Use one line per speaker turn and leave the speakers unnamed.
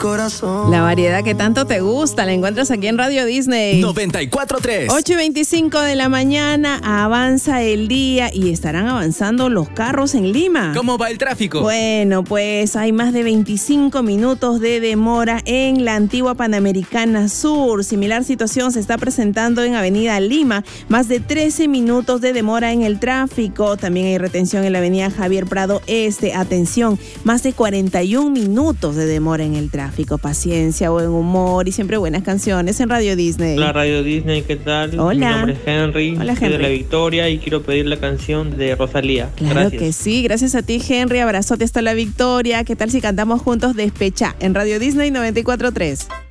corazón.
La variedad que tanto te gusta la encuentras aquí en Radio Disney
94.3.
8:25 de la mañana, avanza el día y estarán avanzando los carros en Lima.
¿Cómo va el tráfico?
Bueno, pues hay más de 25 minutos de demora en la antigua Panamericana Sur. Similar situación se está presentando en Avenida Lima, más de 13 minutos de demora en el tráfico. También hay retención en la Avenida Javier Prado Este. Atención, más de 41 minutos de demora en el tráfico. Paciencia, buen humor y siempre buenas canciones en Radio Disney.
Hola Radio Disney, ¿qué tal?
Hola.
Mi nombre es Henry.
Hola,
Soy de
Henry.
La Victoria y quiero pedir la canción de Rosalía.
Claro
Gracias.
que sí, gracias a ti Henry, abrazote hasta La Victoria. ¿Qué tal si cantamos juntos Despecha en Radio Disney 94.3?